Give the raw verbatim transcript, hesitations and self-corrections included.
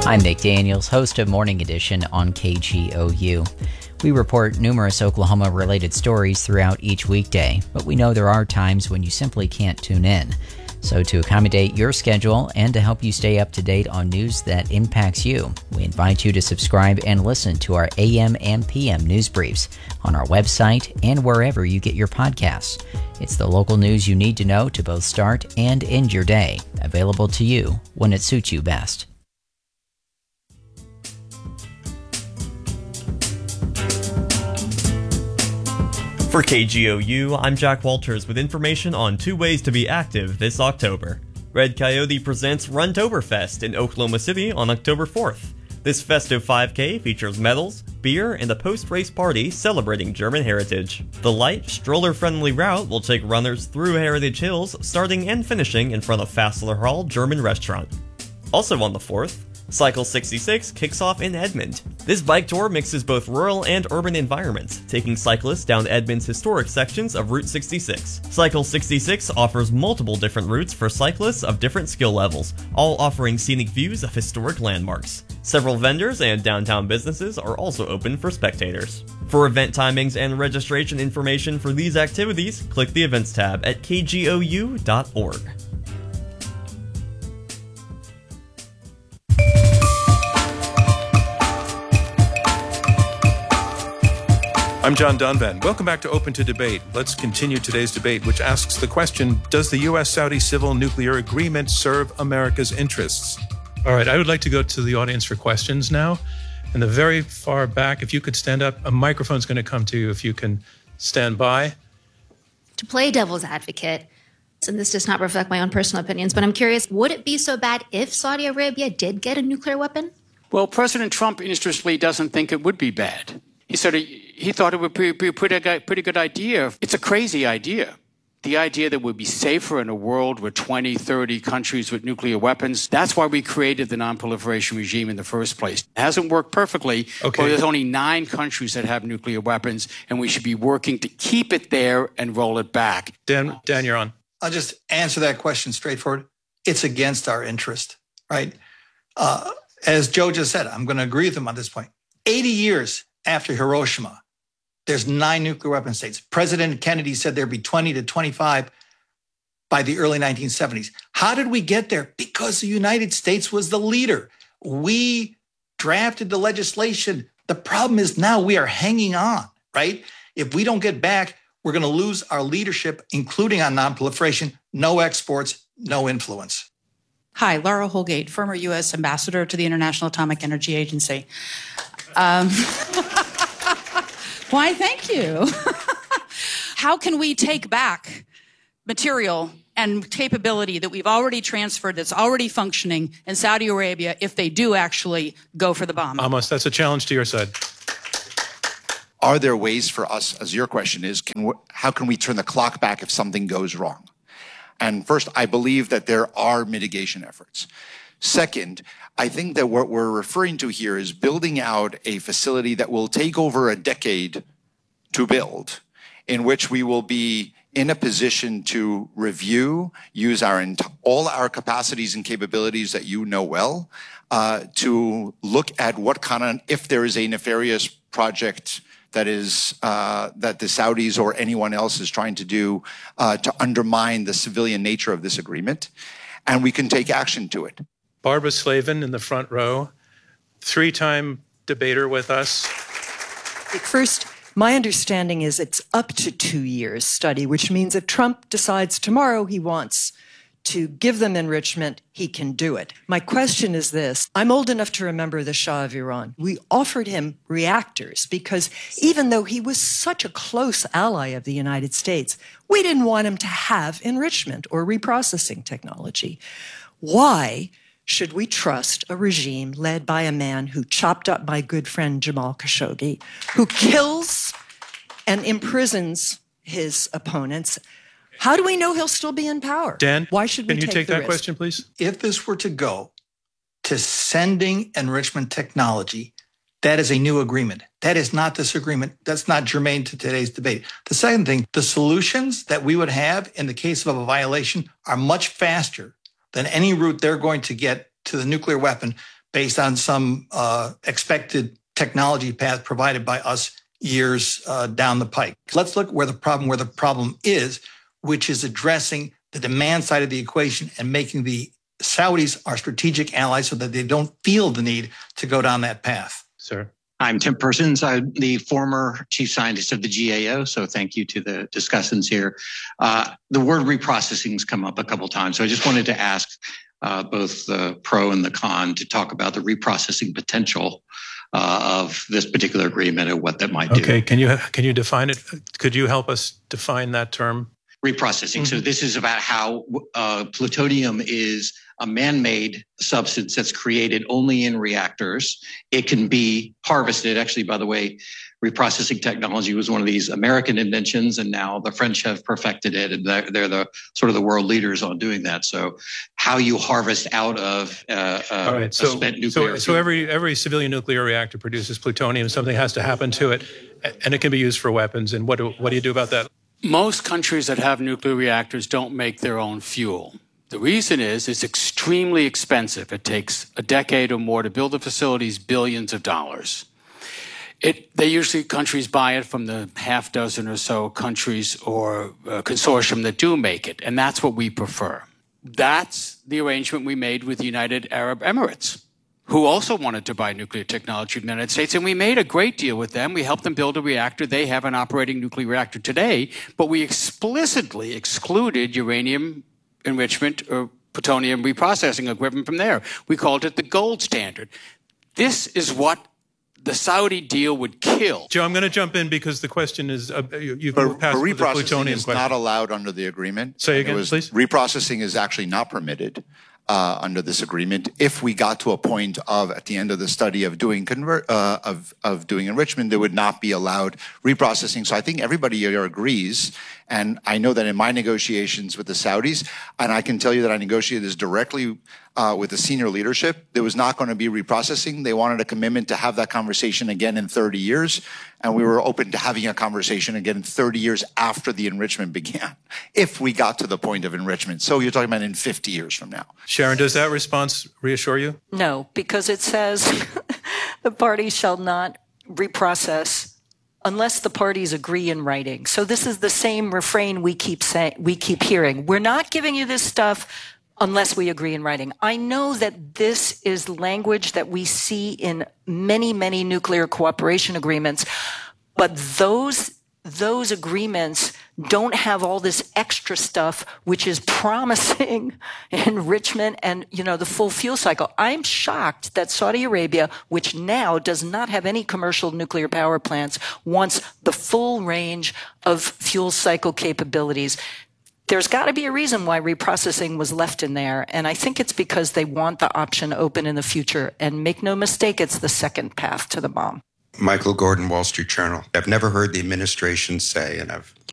I'm Nick Daniels, host of Morning Edition on K G O U. We report numerous Oklahoma-related stories throughout each weekday, but we know there are times when you simply can't tune in. So to accommodate your schedule and to help you stay up to date on news that impacts you, we invite you to subscribe and listen to our A M and P M news briefs on our website and wherever you get your podcasts. It's the local news you need to know to both start and end your day, available to you when it suits you best. For K G O U, I'm Jack Walters with information on two ways to be active this October. Red Coyote presents Runtoberfest in Oklahoma City on October fourth. This festive five K features medals, beer, and a post-race party celebrating German heritage. The light, stroller-friendly route will take runners through Heritage Hills, starting and finishing in front of Fassler Hall German Restaurant. Also on the fourth, Cycle sixty-six kicks off in Edmond. This bike tour mixes both rural and urban environments, taking cyclists down Edmond's historic sections of Route sixty-six. Cycle sixty-six offers multiple different routes for cyclists of different skill levels, all offering scenic views of historic landmarks. Several vendors and downtown businesses are also open for spectators. For event timings and registration information for these activities, click the Events tab at K G O U dot org. I'm John Donvan. Welcome back to Open to Debate. Let's continue today's debate, which asks the question, does the U S Saudi civil nuclear agreement serve America's interests? All right, I would like to go to the audience for questions now. In the very far back, if you could stand up, a microphone's going to come to you if you can stand by. To play devil's advocate, and this does not reflect my own personal opinions, but I'm curious, would it be so bad if Saudi Arabia did get a nuclear weapon? Well, President Trump, interestingly, doesn't think it would be bad. He said he, he thought it would be, be a pretty, pretty good idea. It's a crazy idea. The idea that we'd be safer in a world with twenty, thirty countries with nuclear weapons. That's why we created the non-proliferation regime in the first place. It hasn't worked perfectly, okay. But there's only nine countries that have nuclear weapons, and we should be working to keep it there and roll it back. Dan, Dan, you're on. I'll just answer that question straightforward. It's against our interest, right? Uh, as Joe just said, I'm going to agree with him on this point. eighty years after Hiroshima, there's nine nuclear weapon states. President Kennedy said there'd be twenty to twenty-five by the early nineteen seventies. How did we get there? Because the United States was the leader. We drafted the legislation. The problem is now we are hanging on, right? If we don't get back, we're going to lose our leadership, including on nonproliferation, no exports, no influence. Hi, Laura Holgate, former U S ambassador to the International Atomic Energy Agency. Um, why, thank you. How can we take back material and capability that we've already transferred, that's already functioning in Saudi Arabia, if they do actually go for the bomb? Amos, that's a challenge to your side. Are there ways for us, as your question is, can we, how can we turn the clock back if something goes wrong? And first, I believe that there are mitigation efforts. Second, I think that what we're referring to here is building out a facility that will take over a decade to build, in which we will be in a position to review, use our all our capacities and capabilities that you know well, uh, to look at what kind of, if there is a nefarious project that is uh, that the Saudis or anyone else is trying to do uh, to undermine the civilian nature of this agreement, and we can take action to it. Barbara Slavin in the front row, three-time debater with us. First, my understanding is it's up to two years study, which means if Trump decides tomorrow he wants to give them enrichment, he can do it. My question is this. I'm old enough to remember the Shah of Iran. We offered him reactors because even though he was such a close ally of the United States, we didn't want him to have enrichment or reprocessing technology. Why should we trust a regime led by a man who chopped up my good friend Jamal Khashoggi, who kills and imprisons his opponents? How do we know he'll still be in power? Dan, why should we can you take, take the that risk? question, please? If this were to go to sending enrichment technology, that is a new agreement. That is not this agreement. That's not germane to today's debate. The second thing, the solutions that we would have in the case of a violation are much faster than any route they're going to get to the nuclear weapon, based on some uh, expected technology path provided by us years uh, down the pike. Let's look where the problem where the problem is, which is addressing the demand side of the equation and making the Saudis our strategic allies so that they don't feel the need to go down that path. Sir. I'm Tim Persons. I'm the former chief scientist of the G A O, so thank you to the discussants here. Uh, the word reprocessing has come up a couple times, so I just wanted to ask uh, both the pro and the con to talk about the reprocessing potential uh, of this particular agreement and what that might do. Okay, can you can you define it? Could you help us define that term? Reprocessing. Mm-hmm. So this is about how uh, plutonium is a man-made substance that's created only in reactors. It can be harvested. Actually, by the way, reprocessing technology was one of these American inventions, and now the French have perfected it, and they're, they're the sort of the world leaders on doing that. So how you harvest out of uh, uh, All right. so, a spent nuclear so, so every every civilian nuclear reactor produces plutonium. Something has to happen to it, and it can be used for weapons. And what do, what do you do about that? Most countries that have nuclear reactors don't make their own fuel. The reason is it's extremely expensive. It takes a decade or more to build the facilities, billions of dollars. It, they usually, countries buy it from the half dozen or so countries or uh, consortium that do make it, and that's what we prefer. That's the arrangement we made with the United Arab Emirates, who also wanted to buy nuclear technology from the United States, and we made a great deal with them. We helped them build a reactor. They have an operating nuclear reactor today, but we explicitly excluded uranium enrichment or plutonium reprocessing equipment from there. We called it the gold standard. This is what the Saudi deal would kill. Joe, I'm going to jump in because the question is, uh, you, you've but, passed but the plutonium is question. Not allowed under the agreement. Say again, was, please. Reprocessing is actually not permitted uh, under this agreement. If we got to a point of, at the end of the study, of doing convert, uh, of of doing enrichment, there would not be allowed reprocessing. So I think everybody here agrees. And I know that in my negotiations with the Saudis, and I can tell you that I negotiated this directly uh, with the senior leadership, there was not going to be reprocessing. They wanted a commitment to have that conversation again in thirty years. And we were open to having a conversation again in thirty years after the enrichment began, if we got to the point of enrichment. So you're talking about in fifty years from now. Sharon, does that response reassure you? No, because it says the parties shall not reprocess unless the parties agree in writing. So this is the same refrain we keep saying, we keep hearing. We're not giving you this stuff unless we agree in writing. I know that this is language that we see in many, many nuclear cooperation agreements, but those those agreements don't have all this extra stuff, which is promising enrichment and, you know, the full fuel cycle. I'm shocked that Saudi Arabia, which now does not have any commercial nuclear power plants, wants the full range of fuel cycle capabilities. There's got to be a reason why reprocessing was left in there, and I think it's because they want the option open in the future. And make no mistake, it's the second path to the bomb. Michael Gordon, Wall Street Journal. I've never heard the administration say, and I've